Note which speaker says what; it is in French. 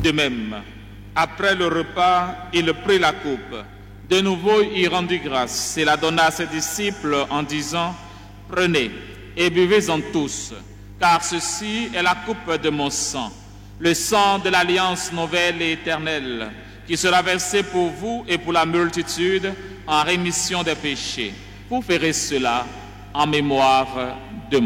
Speaker 1: De même, après le repas, il prit la coupe. De nouveau, il rendit grâce et la donna à ses disciples en disant, « Prenez et buvez-en tous, car ceci est la coupe de mon sang, le sang de l'alliance nouvelle et éternelle, qui sera versé pour vous et pour la multitude en rémission des péchés. Vous ferez cela en mémoire de moi. »